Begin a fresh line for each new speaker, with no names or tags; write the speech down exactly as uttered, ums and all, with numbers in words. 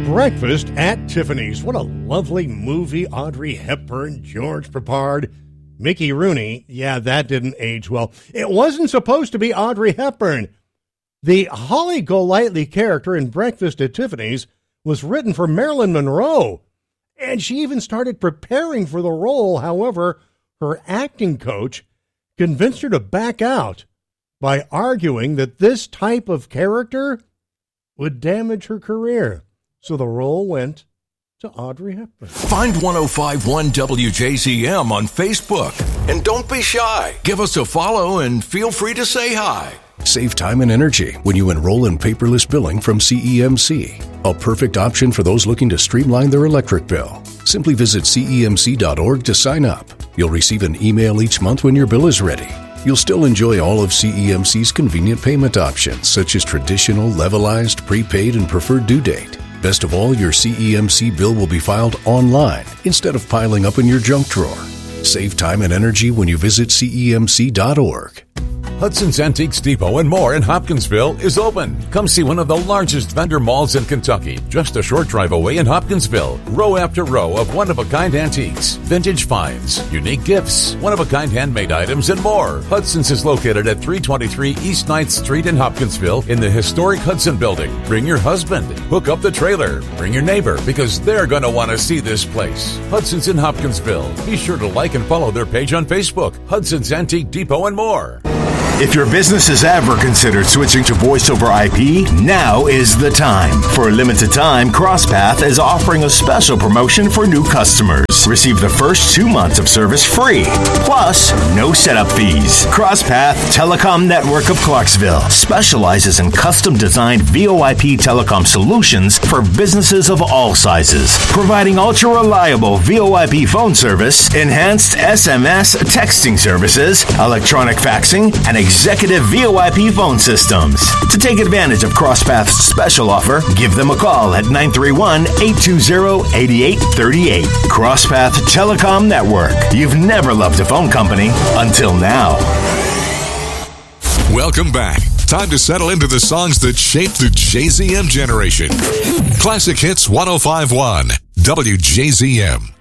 Breakfast at Tiffany's. What a lovely movie. Audrey Hepburn, George Peppard, Mickey Rooney. Yeah, that didn't age well. It wasn't supposed to be Audrey Hepburn. The Holly Golightly character in Breakfast at Tiffany's was written for Marilyn Monroe, and she even started preparing for the role. However, her acting coach convinced her to back out by arguing that this type of character would damage her career. So the role went to Audrey Hepburn.
Find one oh five point one W J Z M on Facebook. And don't be shy. Give us a follow and feel free to say hi.
Save time and energy when you enroll in paperless billing from C E M C. A perfect option for those looking to streamline their electric bill. Simply visit C E M C dot org to sign up. You'll receive an email each month when your bill is ready. You'll still enjoy all of C E M C's convenient payment options, such as traditional, levelized, prepaid, and preferred due date. Best of all, your C E M C bill will be filed online instead of piling up in your junk drawer. Save time and energy when you visit C E M C dot org.
Hudson's Antiques Depot and more in Hopkinsville is open. Come see one of the largest vendor malls in Kentucky, just a short drive away in Hopkinsville. Row after row of one-of-a-kind antiques, vintage finds, unique gifts, one-of-a-kind handmade items, and more. Hudson's is located at three twenty-three East ninth Street in Hopkinsville in the historic Hudson Building. Bring your husband, hook up the trailer, bring your neighbor, because they're going to want to see this place. Hudson's in Hopkinsville. Be sure to like and follow their page on Facebook, Hudson's Antique Depot and more.
If your business has ever considered switching to voice over I P, now is the time. For a limited time, CrossPath is offering a special promotion for new customers. Receive the first two months of service free, plus no setup fees. CrossPath Telecom Network of Clarksville specializes in custom-designed V O I P telecom solutions for businesses of all sizes, providing ultra-reliable V O I P phone service, enhanced S M S texting services, electronic faxing, and executive V O I P phone systems. To take advantage of CrossPath's special offer, give them a call at nine three one, eight two zero, eight eight three eight. CrossPath Telecom Network. You've never loved a phone company until now.
Welcome back. Time to settle into the songs that shaped the J Z M generation. Classic Hits one oh five point one W J Z M.